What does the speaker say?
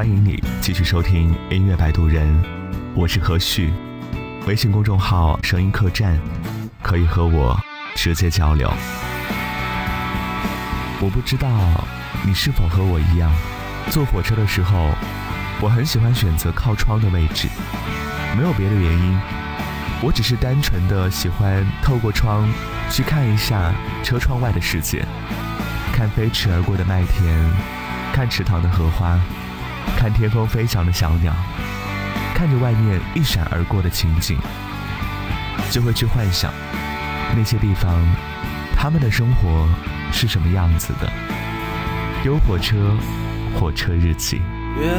欢迎你继续收听音乐摆渡人，我是何旭。微信公众号声音客栈，可以和我直接交流。我不知道你是否和我一样，坐火车的时候，我很喜欢选择靠窗的位置，没有别的原因，我只是单纯的喜欢透过窗去看一下车窗外的世界，看飞驰而过的麦田，看池塘的荷花，看天空飞翔的小鸟，看着外面一闪而过的情景，就会去幻想那些地方他们的生活是什么样子的。有火车，火车日记。